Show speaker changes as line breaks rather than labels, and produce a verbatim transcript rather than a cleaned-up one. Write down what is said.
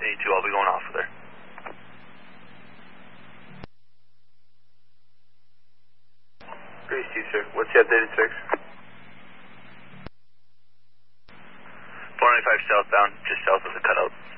eighty-two, I'll be going off of there.
Grease two, sir. What's the updated six?
four ninety-five southbound, just south of the cutout.